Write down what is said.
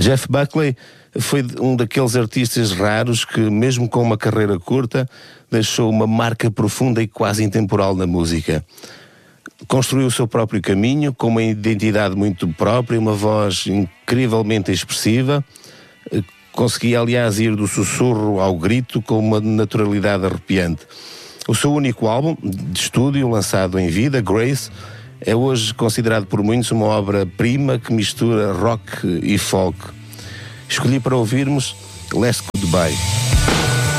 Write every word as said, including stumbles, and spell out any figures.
Jeff Buckley foi um daqueles artistas raros que, mesmo com uma carreira curta, deixou uma marca profunda e quase intemporal na música. Construiu o seu próprio caminho, com uma identidade muito própria, uma voz incrivelmente expressiva. Conseguia, aliás, ir do sussurro ao grito com uma naturalidade arrepiante. O seu único álbum de estúdio, lançado em vida, Grace, é hoje considerado por muitos uma obra-prima que mistura rock e folk. Escolhi para ouvirmos Last Goodbye.